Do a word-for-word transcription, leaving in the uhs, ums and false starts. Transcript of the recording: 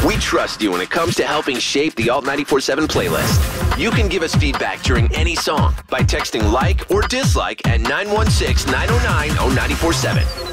We trust you when it comes to helping shape the Alt ninety-four point seven playlist. You can give us feedback during any song by texting like or dislike at nine one six, nine oh nine, oh nine four seven.